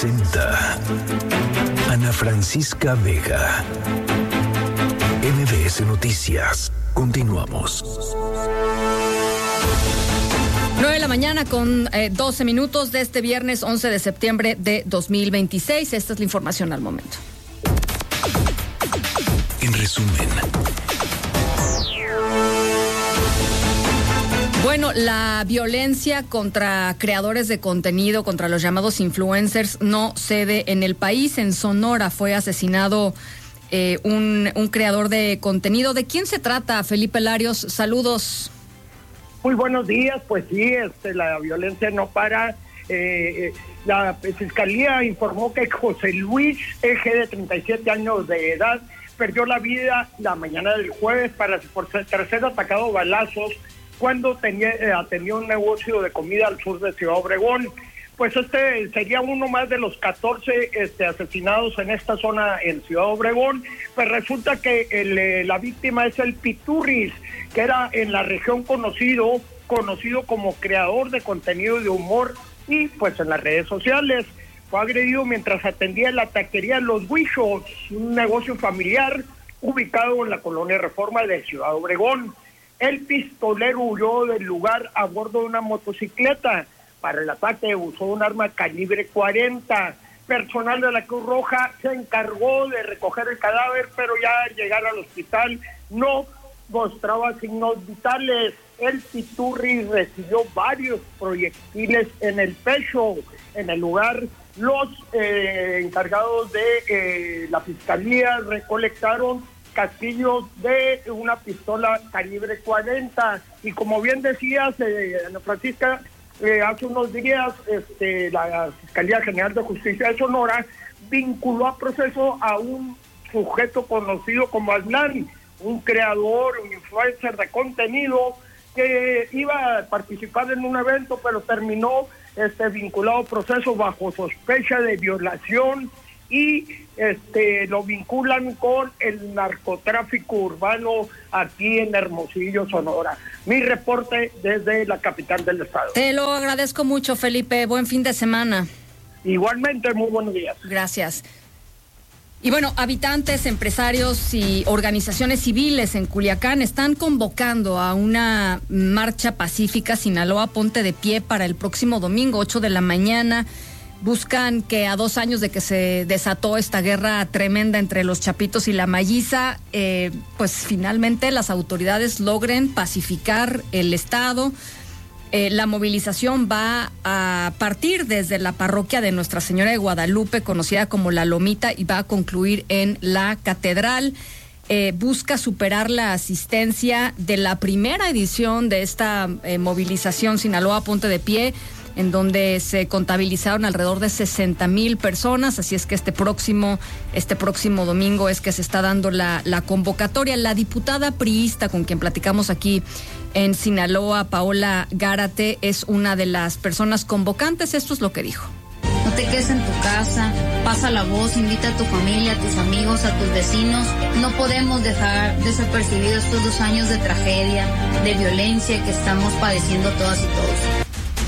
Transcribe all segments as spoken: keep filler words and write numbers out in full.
Presenta Ana Francisca Vega. M B S Noticias. Continuamos. nueve de la mañana con eh, doce minutos de este viernes once de septiembre de dos mil veintiséis. Esta es la información al momento. En resumen. Bueno, la violencia contra creadores de contenido, contra los llamados influencers, no cede en el país. En Sonora fue asesinado eh, un, un creador de contenido. ¿De quién se trata, Felipe Larios? Saludos. Muy buenos días. Pues sí, este, la violencia no para. Eh, la Fiscalía informó que José Luis Eje, de treinta y siete años de edad, perdió la vida la mañana del jueves para por ser atacado a balazos cuando tenía, eh, atendía un negocio de comida al sur de Ciudad Obregón. Pues este sería uno más de los catorce este, asesinados en esta zona en Ciudad Obregón. Pues resulta que el, eh, la víctima es el Piturris, que era en la región conocido, conocido como creador de contenido de humor y pues en las redes sociales. Fue agredido mientras atendía la taquería Los Huichos, un negocio familiar ubicado en la colonia Reforma de Ciudad Obregón. El pistolero huyó del lugar a bordo de una motocicleta. Para el ataque usó un arma calibre cuarenta. Personal de la Cruz Roja se encargó de recoger el cadáver, pero ya al llegar al hospital no mostraba signos vitales. El Piturri recibió varios proyectiles en el pecho. En el lugar, los eh, encargados de eh, la Fiscalía recolectaron casquillos de una pistola calibre cuarenta, y como bien decías, eh, Ana Francisca, eh, hace unos días este, la Fiscalía General de Justicia de Sonora vinculó a proceso a un sujeto conocido como Aslan, un creador, un influencer de contenido que iba a participar en un evento, pero terminó este, vinculado a proceso bajo sospecha de violación, y este lo vinculan con el narcotráfico urbano aquí en Hermosillo, Sonora. Mi reporte desde la capital del estado. Te lo agradezco mucho, Felipe. Buen fin de semana. Igualmente, muy buenos días. Gracias. Y bueno, habitantes, empresarios y organizaciones civiles en Culiacán están convocando a una marcha pacífica Sinaloa Ponte de Pie para el próximo domingo, ocho de la mañana. Buscan que a dos años de que se desató esta guerra tremenda entre los chapitos y la malliza, eh, pues finalmente las autoridades logren pacificar el estado. Eh, la movilización va a partir desde la parroquia de Nuestra Señora de Guadalupe, conocida como La Lomita, y va a concluir en la catedral. Eh, busca superar la asistencia de la primera edición de esta eh, movilización Sinaloa Ponte de Pie, en donde se contabilizaron alrededor de sesenta mil personas, así es que este próximo, este próximo domingo es que se está dando la, la convocatoria. La diputada priista con quien platicamos aquí en Sinaloa, Paola Gárate, es una de las personas convocantes. Esto es lo que dijo. No te quedes en tu casa, pasa la voz, invita a tu familia, a tus amigos, a tus vecinos. No podemos dejar desapercibidos estos dos años de tragedia, de violencia que estamos padeciendo todas y todos.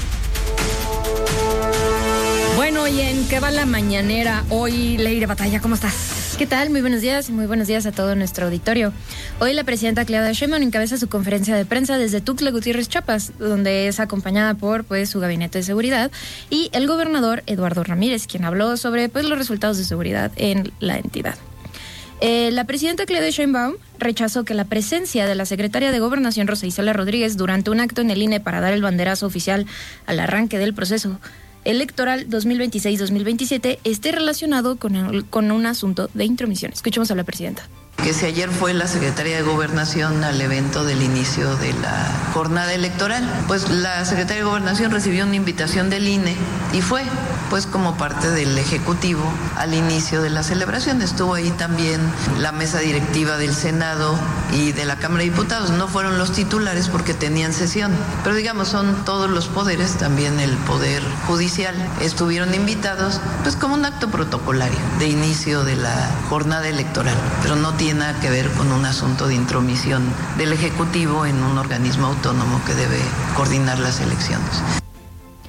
Bueno, ¿y en qué va la mañanera hoy, Leire Batalla? ¿Cómo estás? ¿Qué tal? Muy buenos días y muy buenos días a todo nuestro auditorio. Hoy la presidenta Claudia Sheinbaum encabeza su conferencia de prensa desde Tuxtla Gutiérrez, Chiapas, donde es acompañada por pues su gabinete de seguridad y el gobernador Eduardo Ramírez, quien habló sobre pues los resultados de seguridad en la entidad. Eh, la presidenta Claudia Sheinbaum rechazó que la presencia de la secretaria de Gobernación Rosa Isela Rodríguez durante un acto en el I N E para dar el banderazo oficial al arranque del proceso electoral dos mil veintiséis dos mil veintisiete esté relacionado con, el, con un asunto de intromisión. Escuchemos a la presidenta. Que si ayer fue la Secretaría de Gobernación al evento del inicio de la jornada electoral, pues la Secretaría de Gobernación recibió una invitación del I N E y fue, pues como parte del Ejecutivo al inicio de la celebración. Estuvo ahí también la mesa directiva del Senado y de la Cámara de Diputados. No fueron los titulares porque tenían sesión, pero digamos son todos los poderes, también el Poder Judicial, estuvieron invitados, pues como un acto protocolario de inicio de la jornada electoral, pero no tiene nada que ver con un asunto de intromisión del Ejecutivo en un organismo autónomo que debe coordinar las elecciones.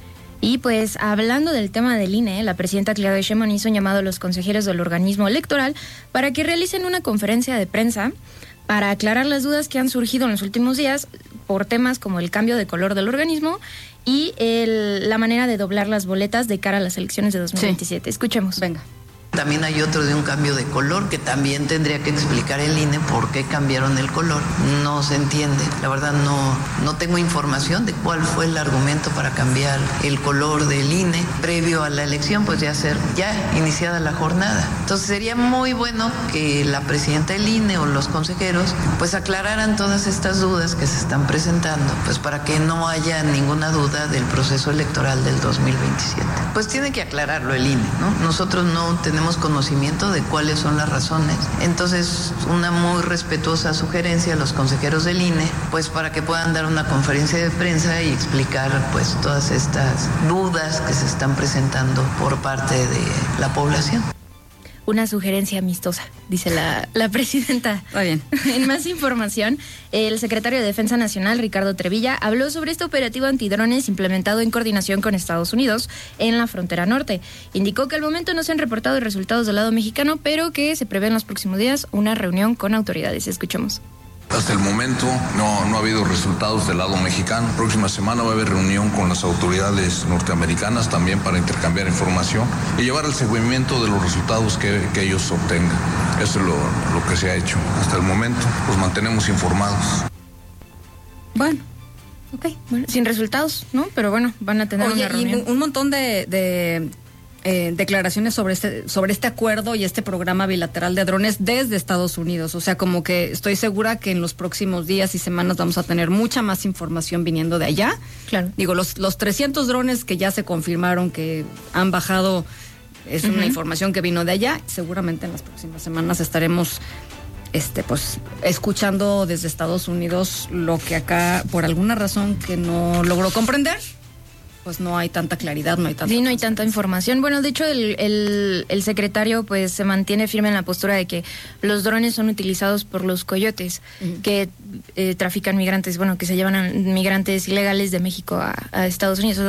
Y pues hablando del tema del I N E, la presidenta Claudia Sheinbaum hizo un llamado a los consejeros del organismo electoral para que realicen una conferencia de prensa para aclarar las dudas que han surgido en los últimos días por temas como el cambio de color del organismo y el, la manera de doblar las boletas de cara a las elecciones de dos mil veintisiete. Sí. Escuchemos. Venga. También hay otro de un cambio de color que también tendría que explicar el I N E por qué cambiaron el color. No se entiende. La verdad no, no tengo información de cuál fue el argumento para cambiar el color del I N E previo a la elección, pues ya ser ya iniciada la jornada. Entonces sería muy bueno que la presidenta del I N E o los consejeros pues aclararan todas estas dudas que se están presentando, pues para que no haya ninguna duda del proceso electoral del dos mil veintisiete. Pues tiene que aclararlo el I N E, ¿no? Nosotros no tenemos conocimiento de cuáles son las razones. Entonces, una muy respetuosa sugerencia a los consejeros del I N E, pues para que puedan dar una conferencia de prensa y explicar pues todas estas dudas que se están presentando por parte de la población. Una sugerencia amistosa, dice la, la presidenta. Está bien. En más información, el secretario de Defensa Nacional, Ricardo Trevilla, habló sobre este operativo antidrones implementado en coordinación con Estados Unidos en la frontera norte. Indicó que al momento no se han reportado resultados del lado mexicano, pero que se prevé en los próximos días una reunión con autoridades. Escuchemos. Hasta el momento no, no ha habido resultados del lado mexicano. Próxima semana va a haber reunión con las autoridades norteamericanas también para intercambiar información y llevar el seguimiento de los resultados que, que ellos obtengan. Eso es lo, lo que se ha hecho hasta el momento. Los mantenemos informados. Bueno, ok, bueno, sin resultados, ¿no? Pero bueno, van a tener Oye, una reunión. Y un montón de... de... Eh, declaraciones sobre este sobre este acuerdo y este programa bilateral de drones desde Estados Unidos. O sea, como que estoy segura que en los próximos días y semanas vamos a tener mucha más información viniendo de allá. Claro. Digo, los, los trescientos drones que ya se confirmaron que han bajado, es uh-huh. una información que vino de allá. Seguramente en las próximas semanas estaremos este pues escuchando desde Estados Unidos lo que acá, por alguna razón que no logró comprender, pues no hay tanta claridad, no hay tanta... Sí, no hay tanta información. Bueno, de hecho, el, el, el secretario pues se mantiene firme en la postura de que los drones son utilizados por los coyotes, uh-huh. que eh, trafican migrantes, bueno, que se llevan a migrantes ilegales de México a, a Estados Unidos.